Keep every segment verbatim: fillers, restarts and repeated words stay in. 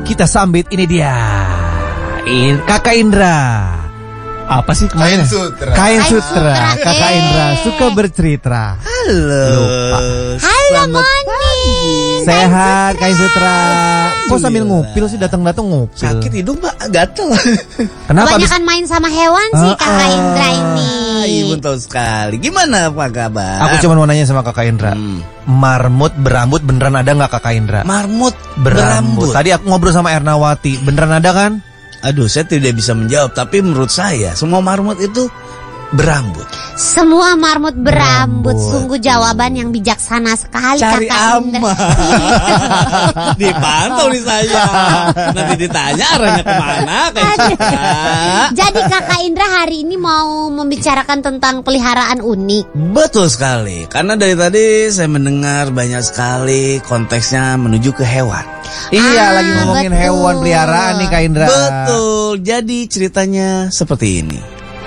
kita sambit, ini dia In, Kakak Indra. Apa sih Kain Sutra. Kain Sutra. Kakak Indra suka bercerita. Halo. Lupa. Halo Moni. Sehat Kain Sutra. Kok sambil ngupil sih, datang-datang ngupil? Sakit hidung Pak, gatel. Kenapa? Kebanyakan main sama hewan sih Kakak Indra ini. Ibu tahu sekali. Gimana Pak kabar? Aku cuma mau nanya sama Kakak Indra. Hmm. Marmut berambut beneran ada nggak Kakak Indra? Marmut berambut. berambut. Tadi aku ngobrol sama Ernawati, beneran ada kan? Aduh, saya tidak bisa menjawab. Tapi menurut saya semua marmut itu berambut. Semua marmut berambut. Berambut. Sungguh jawaban yang bijaksana sekali. Cari Kakak Indra. aman. Dipantau nih saya. Nanti ditanya arahnya kemana kayak. Jadi Kakak Indra hari ini mau membicarakan tentang peliharaan unik. Betul sekali. Karena dari tadi saya mendengar banyak sekali konteksnya menuju ke hewan. Iya, Ah, lagi ngomongin betul. hewan peliharaan nih Kak Indra. Betul. Jadi ceritanya seperti ini.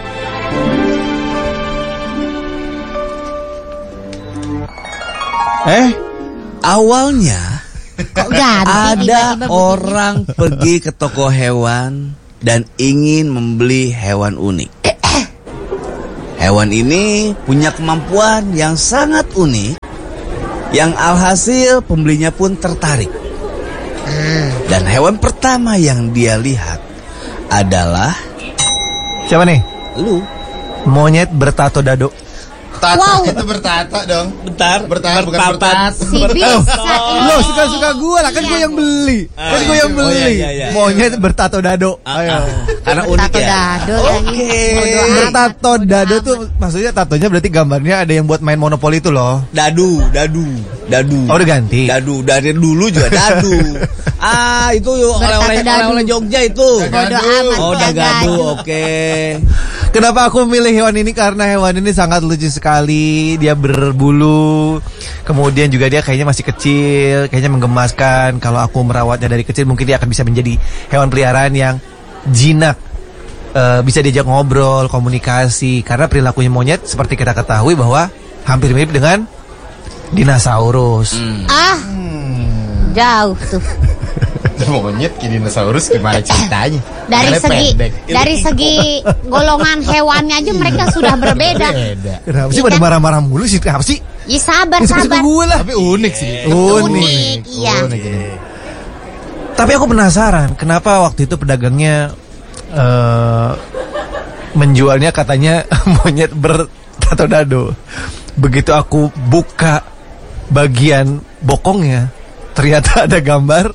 Eh, Awalnya Kok ganti ada tiba-tiba orang pergi ke toko hewan dan ingin membeli hewan unik. Hewan ini punya kemampuan yang sangat unik, yang alhasil pembelinya pun tertarik. Dan hewan pertama yang dia lihat adalah siapa nih? lu. Monyet bertato dado. Tato Wow. itu bertato dong. Bentar, Bertato bukan berpapat. bertato. Si bisa ini. Lo suka-suka gue lah, kan gue yang beli. Ah, Kan gue yang oh, beli. iya, iya, iya. Monyet bertato dado. Ah, Ayo. ah, karena unik Tato ya. dado Oke. lagi. Bodo amat. Bertato dado tuh maksudnya tatonya berarti gambarnya ada yang buat main monopoli itu loh. Dadu, dadu, dadu. Oh, udah ganti. Dadu dari dulu juga dadu. Ah, itu oleh-oleh dadu. oleh-oleh Jogja itu. Bodo amat. Oh, udah dagadu. gaduh. Oke. Kenapa aku memilih hewan ini? Karena hewan ini sangat lucu sekali. Dia berbulu. Kemudian juga dia kayaknya masih kecil, kayaknya menggemaskan. Kalau aku merawatnya dari kecil, mungkin dia akan bisa menjadi hewan peliharaan yang jinak. E, bisa diajak ngobrol, komunikasi. Karena perilakunya monyet seperti kita ketahui bahwa hampir mirip dengan dinosaurus. Ah, jauh tuh. Monyet ke dinosaurus gimana ceritanya? Dari Karena segi pendek. dari segi golongan hewannya aja mereka sudah berbeda. Beda. Kenapa sih Iya pada kan? marah-marah mulu sih? Kenapa sih? Ya sabar Ya, suka-suka sabar. gue lah. Tapi unik sih. Unik. Iya. Unik ini. Tapi aku penasaran, kenapa waktu itu pedagangnya eh, menjualnya katanya monyet bertato dado. Begitu aku buka bagian bokongnya, ternyata ada gambar.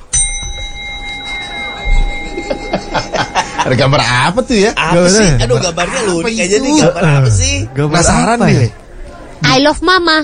Ada gambar apa tuh ya? Apa Gambar sih? apa? Aduh, gambarnya lu Apa unik aja itu? nih. Gambar apa sih? Gambar Penasaran apa nih. ya? Le. I love mama.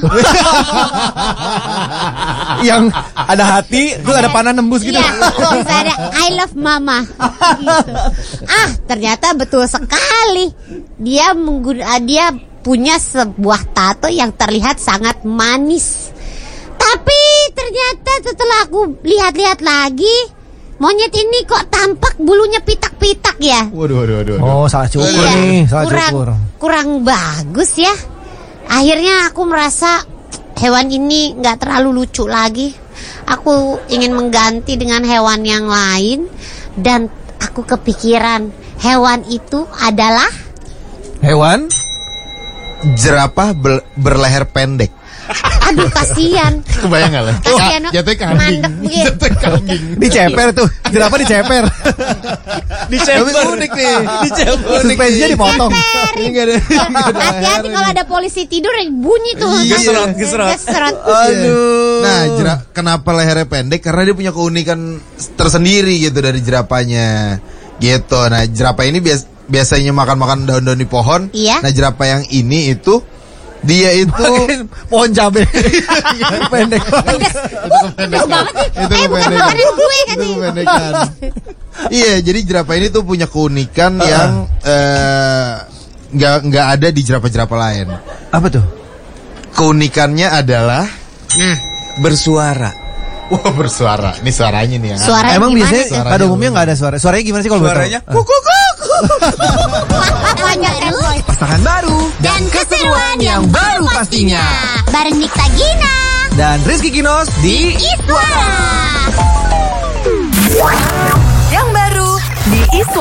Yang ada hati, terus ada panah nembus gitu. Iya, bisa ada I love mama. Gitu. Ah, ternyata betul sekali. Dia mengguna, dia punya sebuah tato yang terlihat sangat manis. Tapi ternyata setelah aku lihat-lihat lagi, monyet ini kok tampak bulunya pitak-pitak ya. Waduh, waduh, waduh. Oh, salah cukur Iya, nih, salah kurang, cukur. kurang bagus ya. Akhirnya aku merasa hewan ini nggak terlalu lucu lagi. Aku ingin mengganti dengan hewan yang lain. Dan aku kepikiran hewan itu adalah Hewan? Jerapah ber- berleher pendek. aduh kasihan. Kebayang nggak lah? Kasihan, Jatuhnya kambing. mandek begitu. Jatuhnya kambing. Diceper tuh, jerapah diceper. Diceper. Tapi unik nih. Diceper. Suspensinya dipotong. Ini nggak ada. Hati-hati kalau ada polisi tidur bunyi tuh. Iya. Geserot, geserot. Geserot. Aduh. Nah, jera- kenapa lehernya pendek? Karena dia punya keunikan tersendiri gitu dari jerapahnya. Gitu. Nah, jerapah ini bias- biasanya makan-makan daun-daun di pohon. Iya. Nah, jerapah yang ini itu dia itu Pohon cabe. Pendek banget. Pedes banget sih. Itu Eh bukan kependekan. bukan gue Itu katanya. kependekan. Iya, jadi jerapah ini tuh punya keunikan yang eh, nggak nggak ada di jerapah-jerapah lain. Apa tuh? Keunikannya adalah Nah, Bersuara. wah bersuara. Ini suaranya nih ya. suara Emang gimana biasanya sih? Suaranya pada umumnya nggak ada suara. Suaranya gimana sih kalau boleh tahu? Suaranya kuku kuku. Banyak telepon. Pasangan baru Dan keseruan yang baru pastinya. Bareng Nikta Gina dan Rizky Kinos di Iswara.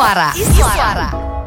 Iswara. Iswara.